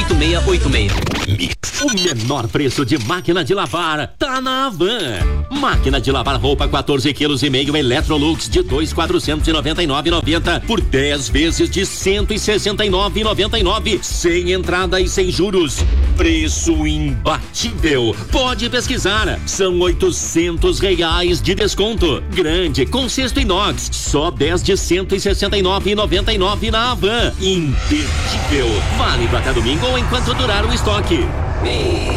8686. O menor preço de máquina de lavar tá na Havan. Máquina de lavar roupa 14,5 kg Electrolux de 2.499,90 por 10 vezes de 169,99 sem entrada e sem juros. Preço imbatível. Pode pesquisar. São R$800 de desconto. Grande com cesto inox. Só 10 de 169,99 na Havan. Imperdível. Válido até domingo ou enquanto durar o estoque.